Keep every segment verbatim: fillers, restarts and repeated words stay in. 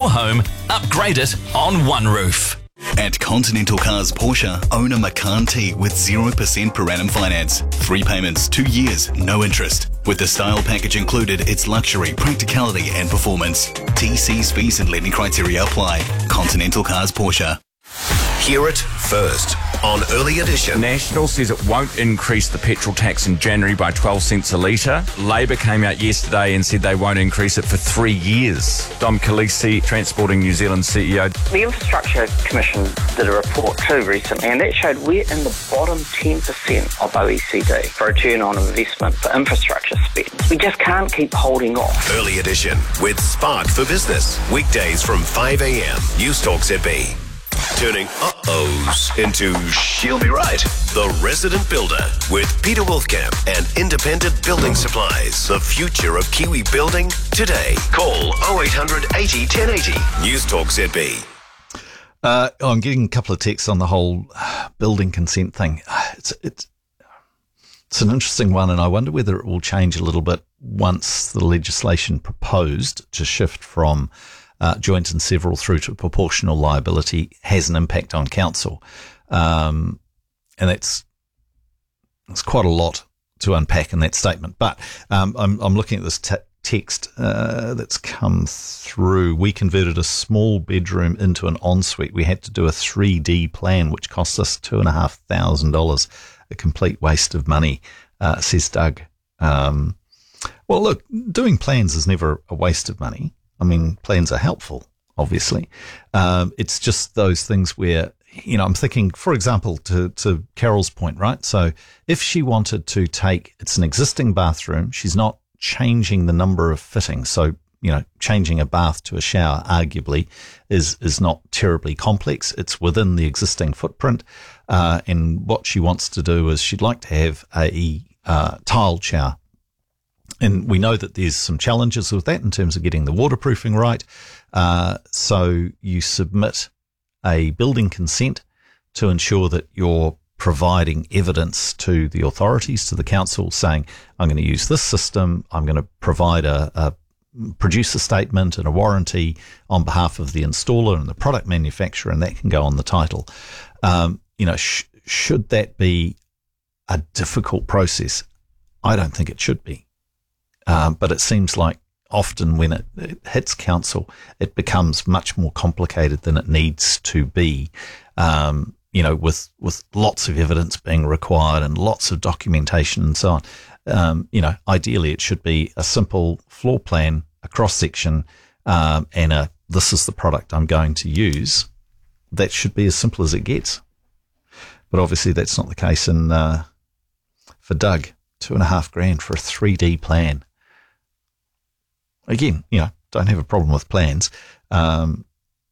your home, upgrade it on One Roof. At Continental Cars Porsche, own a Macan T with zero percent per annum finance. Three payments, two years, no interest. With the style package included, it's luxury, practicality and performance. T Cs, fees and lending criteria apply. Continental Cars Porsche. Hear it first on Early Edition. National says it won't increase the petrol tax in January by twelve cents a litre. Labor came out yesterday and said they won't increase it for three years. Dom Khaleesi, Transporting New Zealand C E O. The Infrastructure Commission did a report too recently, and that showed we're in the bottom ten percent of O E C D for return on investment for infrastructure spend. We just can't keep holding off. Early Edition with Spark for Business. Weekdays from five a.m. News Talk Z B. Turning uh-ohs into she'll be right. The Resident Builder with Peter Wolfkamp and Independent Building Supplies. The future of Kiwi building today. Call oh eight hundred eighty ten eighty. News Talk Z B. Uh, oh, I'm getting a couple of texts on the whole building consent thing. It's it's it's an interesting one, and I wonder whether it will change a little bit once the legislation proposed to shift from Uh, joint and several through to proportional liability has an impact on council. Um, and that's, that's quite a lot to unpack in that statement. But um, I'm, I'm looking at this t- text uh, that's come through. We converted a small bedroom into an ensuite. We had to do a three D plan, which cost us two and a half thousand dollars. A complete waste of money, uh, says Doug. Um, well, look, doing plans is never a waste of money. I mean, plans are helpful, obviously. Um, it's just those things where, you know, I'm thinking, for example, to, to Carol's point, right? So if she wanted to take, it's an existing bathroom, she's not changing the number of fittings. So, you know, changing a bath to a shower arguably is, is not terribly complex. It's within the existing footprint. Uh, and what she wants to do is she'd like to have a, uh, tiled shower. And we know that there's some challenges with that in terms of getting the waterproofing right. Uh, so you submit a building consent to ensure that you're providing evidence to the authorities, to the council, saying, I'm going to use this system. I'm going to provide a, a producer statement and a warranty on behalf of the installer and the product manufacturer, and that can go on the title. Um, you know, sh- should that be a difficult process? I don't think it should be. Um, but it seems like often when it, it hits council, it becomes much more complicated than it needs to be, um, you know, with, with lots of evidence being required and lots of documentation and so on. Um, you know, ideally it should be a simple floor plan, a cross section, um, and a, this is the product I'm going to use. That should be as simple as it gets. But obviously that's not the case in, uh, for Doug, two and a half grand for a three D plan. Again, you know, don't have a problem with plans. Um,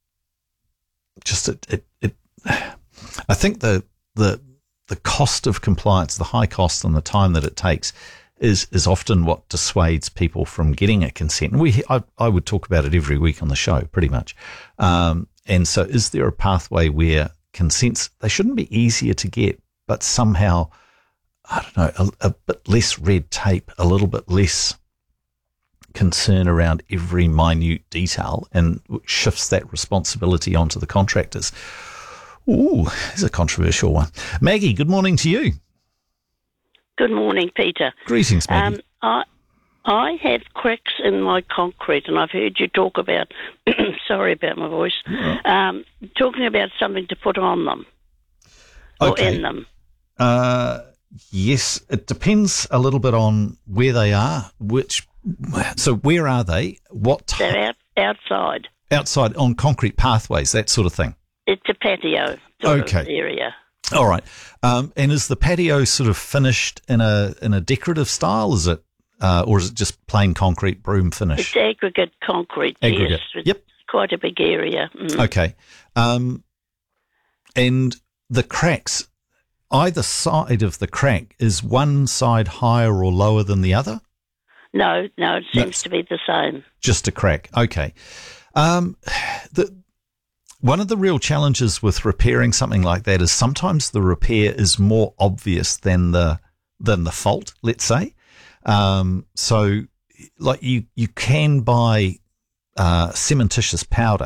just it, it, it, I think the, the, the cost of compliance, the high cost and the time that it takes is, is often what dissuades people from getting a consent. And we, I, I would talk about it every week on the show pretty much. Um, and so is there a pathway where consents, they shouldn't be easier to get, but somehow, I don't know, a, a bit less red tape, a little bit less concern around every minute detail, and shifts that responsibility onto the contractors. Ooh, there's a controversial one. Maggie, good morning to you. Good morning, Peter. Greetings, Maggie. Um, I I have cracks in my concrete, and I've heard you talk about, sorry about my voice, Yeah. um, talking about something to put on them, or Okay. in them. Uh, yes, it depends a little bit on where they are, which, so where are they? What type? They're out, outside. Outside on concrete pathways, that sort of thing. It's a patio sort Okay. of area. All right. Um, and is the patio sort of finished in a in a decorative style? Is it, uh, or is it just plain concrete broom finish? It's aggregate concrete, Aggregate. yes. It's Yep. quite a big area. Mm. Okay. Um, and the cracks, either side of the crack, is one side higher or lower than the other? No, no, it seems That's- to be the same. Just a crack. Okay. Um, the one of the real challenges with repairing something like that is sometimes the repair is more obvious than the than the fault, let's say. Um, so, like you you can buy uh, cementitious powder